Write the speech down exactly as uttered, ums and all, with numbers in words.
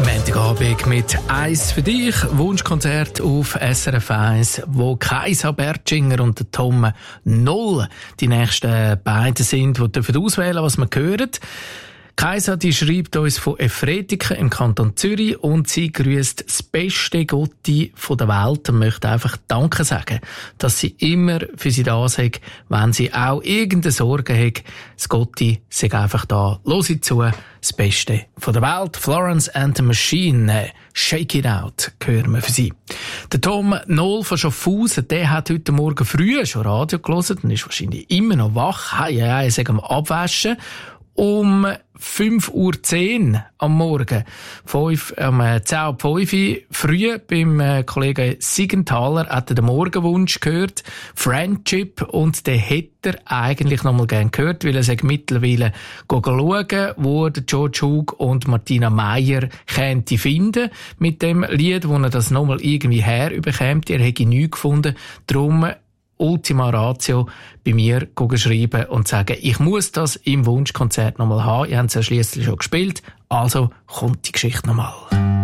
Montagabend mit «Eis für dich», Wunschkonzert auf S R F eins, wo Kaisa Bertschinger und der Tom Null die nächsten beiden sind, die dürfen auswählen, was wir hören. Kaisa, die schreibt uns von Efretiken im Kanton Zürich und sie grüßt das beste Gotti der Welt und möchte einfach Danke sagen, dass sie immer für sie da sind, wenn sie auch irgendeine Sorge hat. Das Gotti sei einfach da. Los sie zu, das Beste der Welt. Florence and the Machine, Shake It Out, hören wir für sie. Der Tom Null von Schaffhausen, der hat heute Morgen früh schon Radio gelesen und ist wahrscheinlich immer noch wach. Hei, hei, hei, sag am Abwaschen. Um fünf Uhr zehn am Morgen, fünf, um zehn Uhr fünf früh beim äh, Kollegen Siegenthaler hat er den Morgenwunsch gehört, Friendship, und den hätte er eigentlich noch mal gern gehört, weil er sich mittlerweile schauen, wo der George Hug und Martina Meyer könnte finden mit dem Lied, wo er das noch mal irgendwie herüberkämt. Er hätte nichts gefunden, darum Ultima Ratio bei mir schreiben und sagen, ich muss das im Wunschkonzert nochmal haben. Ihr habt es ja schliesslich schon gespielt, also kommt die Geschichte nochmal.